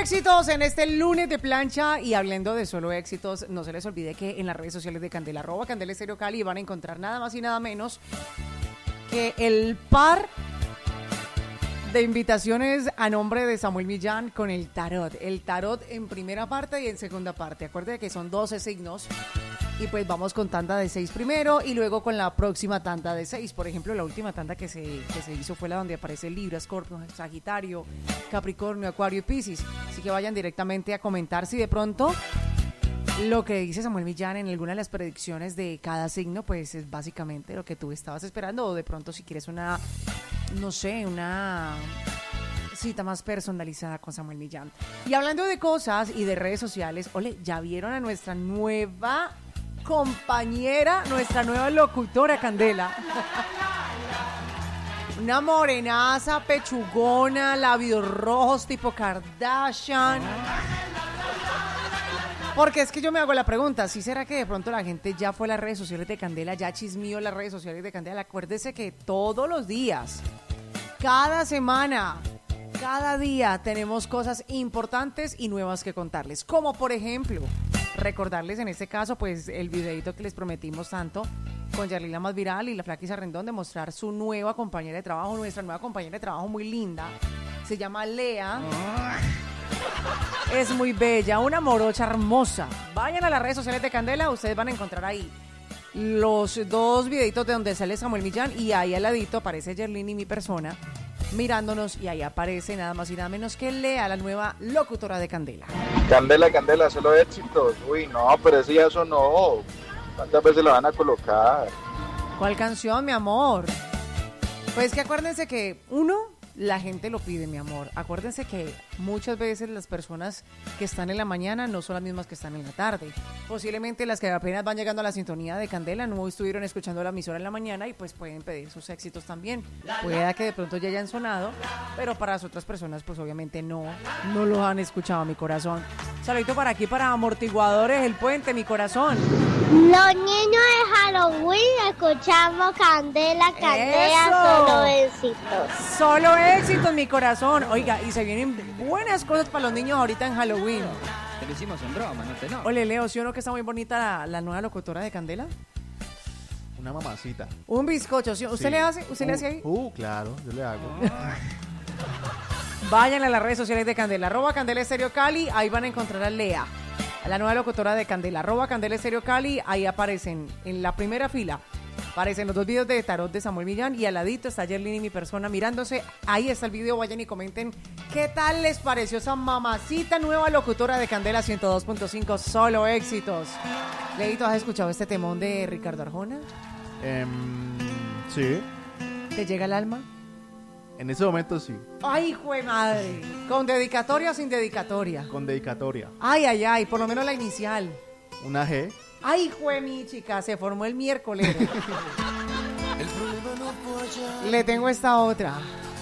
éxitos en este lunes de plancha. Y hablando de solo éxitos, no se les olvide que en las redes sociales de Candela, @Candela Estéreo Cali, van a encontrar nada más y nada menos que el par de invitaciones a nombre de Samuel Millán con el tarot. El tarot en primera parte y en segunda parte. Acuérdense que son 12 signos. Y pues vamos con tanda de 6 primero y luego con la próxima tanda de 6. Por ejemplo, la última tanda que se hizo fue la donde aparece Libra, Escorpio, Sagitario, Capricornio, Acuario y Piscis. Así que vayan directamente a comentar si de pronto lo que dice Samuel Millán en alguna de las predicciones de cada signo, pues es básicamente lo que tú estabas esperando. O de pronto si quieres una, no sé, una cita más personalizada con Samuel Millán. Y hablando de cosas y de redes sociales, ole, ya vieron a nuestra nueva compañera, nuestra nueva locutora Candela. Una morenaza, pechugona, labios rojos tipo Kardashian. Porque es que yo me hago la pregunta, ¿sí será que de pronto la gente ya fue a las redes sociales de Candela, ya chismeó las redes sociales de Candela? Acuérdese que todos los días, cada semana, cada día tenemos cosas importantes y nuevas que contarles. Como por ejemplo, recordarles en este caso, pues el videito que les prometimos tanto con Yarly la más viral y la Flaquisa Rendón de mostrar su nueva compañera de trabajo, nuestra nueva compañera de trabajo muy linda. Se llama Lea. Es muy bella, una morocha hermosa. Vayan a las redes sociales de Candela, ustedes van a encontrar ahí los dos videitos de donde sale Samuel Millán y ahí al ladito aparece Yerlin y mi persona mirándonos y ahí aparece nada más y nada menos que Lea, la nueva locutora de Candela. Candela, Candela, solo éxitos. Uy, no, pero ese ya sonó. ¿Cuántas veces la van a colocar? ¿Cuál canción, mi amor? Pues que acuérdense que la gente lo pide, mi amor. Acuérdense que muchas veces las personas que están en la mañana no son las mismas que están en la tarde. Posiblemente las que apenas van llegando a la sintonía de Candela no estuvieron escuchando la emisora en la mañana y pues pueden pedir sus éxitos también. Pueda que de pronto ya hayan sonado, pero para las otras personas pues obviamente no lo han escuchado, mi corazón. Saludito para aquí, para Amortiguadores El Puente, mi corazón. Los niños de Halloween escuchamos Candela, Candela, ¡eso! solo éxitos. Solo éxitos, mi corazón. Oiga, y se vienen buenas cosas para los niños ahorita en Halloween. Te lo hicimos en broma, no te enojes. Ole, Leo, ¿sí o no que está muy bonita la nueva locutora de Candela? Una mamacita. Un bizcocho, ¿sí? ¿Usted Sí. le hace? ¿Usted le hace ahí? Claro, yo le hago. Vayan a las redes sociales de Candela, @Candela Estéreo Cali, ahí van a encontrar a Lea, a la nueva locutora de Candela, @Candela Estéreo Cali, ahí aparecen en la primera fila. Aparecen los dos videos de tarot de Samuel Millán y al ladito está Yerlin y mi persona mirándose. Ahí está el video, vayan y comenten qué tal les pareció esa mamacita nueva locutora de Candela 102.5, solo éxitos. Leito, ¿has escuchado este temón de Ricardo Arjona? Sí, ¿Te llega al alma? en ese momento sí, ¡Ay, jue madre! ¿Con dedicatoria o sin dedicatoria? con dedicatoria. Ay, ay, ay, por lo menos la inicial. Una G. ¡Ay, jue mi chica! Se formó el miércoles. Le tengo esta otra.